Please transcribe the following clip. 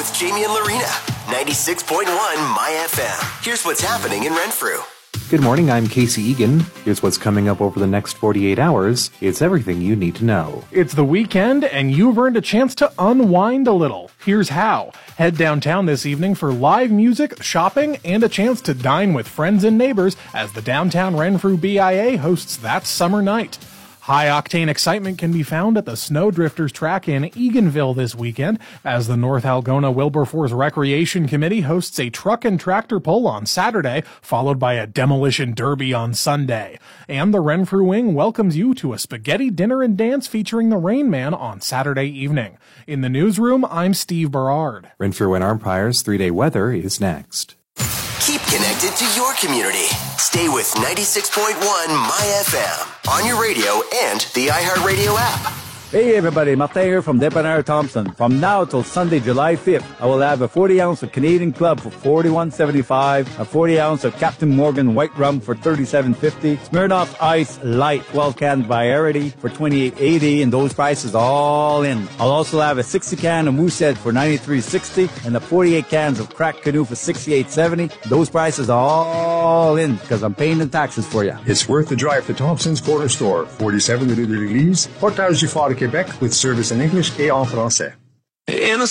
with Jamie and Lorena. 96.1 My FM. Here's what's happening in Renfrew. Good morning, I'm Casey Egan. Here's what's coming up over the next 48 hours. It's everything you need to know. It's the weekend, and you've earned a chance to unwind a little. Here's how. Head downtown this evening for live music, shopping, and a chance to dine with friends and neighbors as the Downtown Renfrew BIA hosts that summer night. High-octane excitement can be found at the Snowdrifters track in Eganville this weekend as the North Algona Wilberforce Recreation Committee hosts a truck and tractor pull on Saturday, followed by a demolition derby on Sunday. And the Renfrew Wing welcomes you to a spaghetti dinner and dance featuring the Rain Man on Saturday evening. In the newsroom, I'm Steve Berard. Renfrew and Armpire's 3-day weather is next. Keep connected to your community. Stay with 96.1 My FM on your radio and the iHeartRadio app. Hey everybody, Martin here from Dépanneur Thompson. From now till Sunday, July 5th, I will have a 40-ounce of Canadian Club for $41.75, a 40-ounce of Captain Morgan White Rum for $37.50, Smirnoff Ice Light 12-can Variety for $28.80, and those prices all in. I'll also have a 60-can of Moosehead for $93.60 and the 48 cans of Crack Canoe for $68.70. Those prices all in because I'm paying the taxes for you. It's worth the drive to Thompson's Corner Store, 47 Rue de l'Église, Portage du Fort, Québec, with service in English et en français.